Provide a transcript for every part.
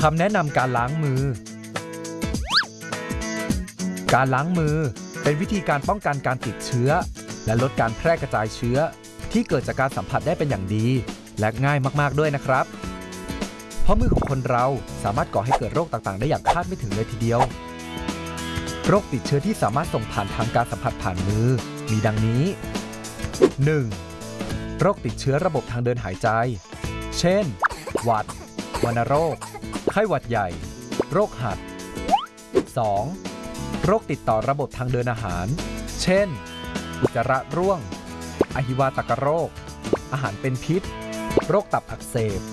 ำแนะนำการล้างมือการล้างมือเป็นวิธีการป้องกันการติดเชื้อและลดการแพร่กระจายเชื้อที่เกิดจากการสัมผัสได้เป็นอย่างดีและง่ายมากๆด้วยนะครับเพราะมือของคนเราสามารถก่อให้เกิดโรคต่างๆได้อย่างคาดไม่ถึงเลยทีเดียวโรคติดเชื้อที่สามารถส่งผ่านทางการสัมผัสผ่านมือมีดังนี้ 1. โรคติดเชื้อระบบทางเดินหายใจเช่นหวัดวัณโรคไข้หวัดใหญ่โรคหัด 2. โรคติดต่อระบบทางเดินอาหารเช่นอุจจาระร่วงอหิวาตกโรคอาหารเป็นพิษโรคตับอักเสบ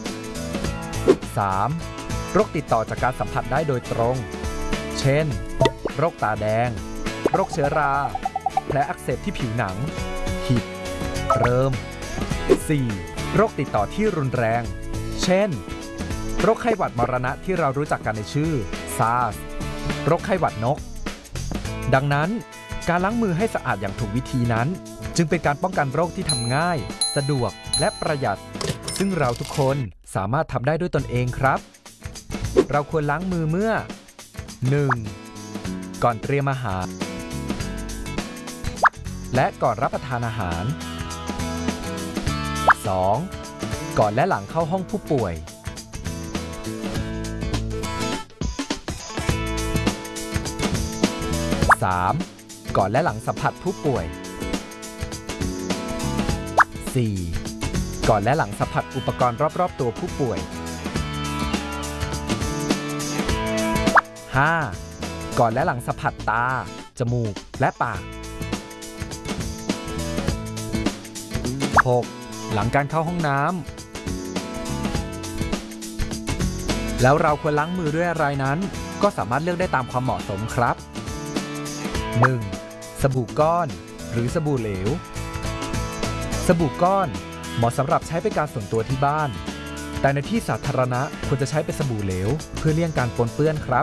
3. โรคติดต่อจากการสัมผัสได้โดยตรงเช่นโรคตาแดงโรคเชื้อราแผลอักเสบที่ผิวหนังหิดเริม 4. โรคติดต่อที่รุนแรงเช่นโรคไข้หวัดมรณะที่เรารู้จักกันในชื่อ SARS โรคไข้หวัดนกดังนั้นการล้างมือให้สะอาดอย่างถูกวิธีนั้นจึงเป็นการป้องกันโรคที่ทำง่ายสะดวกและประหยัดซึ่งเราทุกคนสามารถทำได้ด้วยตนเองครับเราควรล้างมือเมื่อ 1. ก่อนเตรียมอาหารและก่อนรับประทานอาหาร 2. ก่อนและหลังเข้าห้องผู้ป่วย 3. ก่อนและหลังสัมผัสผู้ป่วย 4. ก่อนและหลังสัมผัสอุปกรณ์รอบๆตัวผู้ป่วย 5. ก่อนและหลังสัมผัสตาจมูกและปาก 6. หลังการเข้าห้องน้ำแล้วเราควรล้างมือด้วยอะไรนั้นก็สามารถเลือกได้ตามความเหมาะสมครับ 1. สบู่ก้อนหรือสบู่เหลวสบู่ก้อนเหมาะสำหรับใช้เป็นการส่วนตัวที่บ้านแต่ในที่สาธารณะควรจะใช้เป็นสบู่เหลวเพื่อเลี่ยงการปนเปื้อนครับ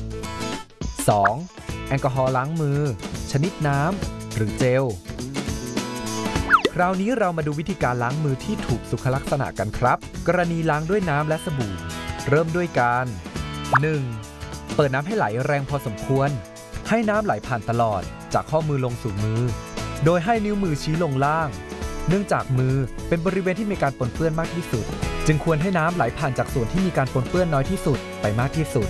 2. แอลกอฮอล์ล้างมือชนิดน้ำหรือเจลคราวนี้เรามาดูวิธีการล้างมือที่ถูกสุขลักษณะกันครับกรณีล้างด้วยน้ำและสบู่เริ่มด้วยการ 1. เปิดน้ำให้ไหลแรงพอสมควรให้น้ำไหลผ่านตลอดจากข้อมือลงสู่มือโดยให้นิ้วมือชี้ลงล่างเนื่องจากมือเป็นบริเวณที่มีการปนเปื้อนมากที่สุดจึงควรให้น้ำไหลผ่านจากส่วนที่มีการปนเปื้อนน้อยที่สุดไปมากที่สุด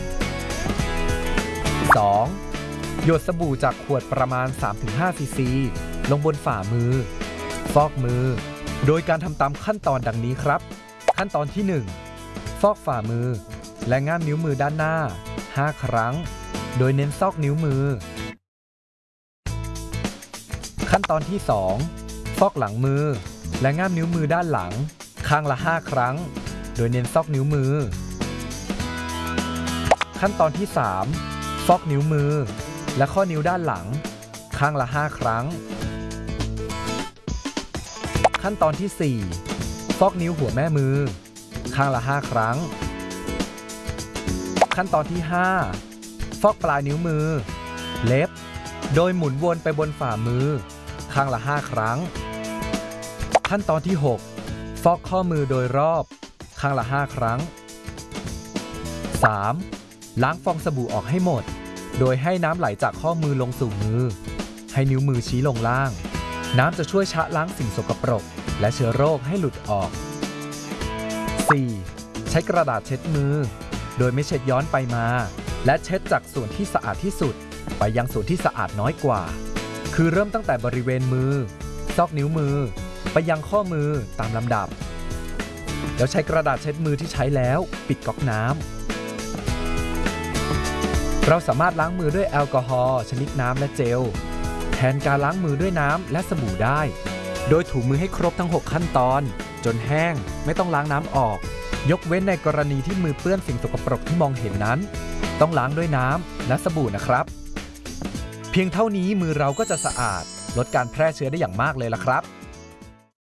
2. หยดสบู่จากขวดประมาณ 3-5 ซีซีลงบนฝ่ามือฟอกมือโดยการทำตามขั้นตอนดังนี้ครับขั้นตอนที่ 1. ฟอกฝ่ามือและง่ามนิ้วมือด้านหน้า5 ครั้งโดยเน้นซอกนิ้วมือขั้นตอนที่ 2. ฟอกหลังมือและง่ามนิ้วมือด้านหลังข้างละ5 ครั้งโดยเน้นซอกนิ้วมือขั้นตอนที่ 3. ฟอกนิ้วมือและข้อนิ้วด้านหลังข้างละ5 ครั้งขั้นตอนที่ 4. ฟอกนิ้วหัวแม่มือข้างละ5 ครั้งขั้นตอนที่ 5. ฟอกปลายนิ้วมือเล็บโดยหมุนวนไปบนฝ่ามือข้างละ5 ครั้งขั้นตอนที่ 6. ฟอกข้อมือโดยรอบข้างละ5 ครั้ง 3. ล้างฟองสบู่ออกให้หมดโดยให้น้ำไหลจากข้อมือลงสู่มือให้นิ้วมือชี้ลงล่างน้ำจะช่วยชะล้างสิ่งสกปรกและเชื้อโรคให้หลุดออก 4. ใช้กระดาษเช็ดมือโดยไม่เช็ดย้อนไปมาและเช็ดจากส่วนที่สะอาดที่สุดไปยังส่วนที่สะอาดน้อยกว่าคือเริ่มตั้งแต่บริเวณมือซอกนิ้วมือไปยังข้อมือตามลำดับแล้วใช้กระดาษเช็ดมือที่ใช้แล้วปิดก๊อกน้ำเราสามารถล้างมือด้วยแอลกอฮอล์ชนิดน้ำและเจลแทนการล้างมือด้วยน้ำและสบู่ได้โดยถูมือให้ครบทั้ง6 ขั้นตอนจนแห้งไม่ต้องล้างน้ำออกยกเว้นในกรณีที่มือเปื้อนสิ่งสกปรกที่มองเห็นนั้นต้องล้างด้วยน้ำและสบู่นะครับเพียงเท่านี้มือเราก็จะสะอาดลดการแพร่เชื้อได้อย่างมากเลยล่ะครับ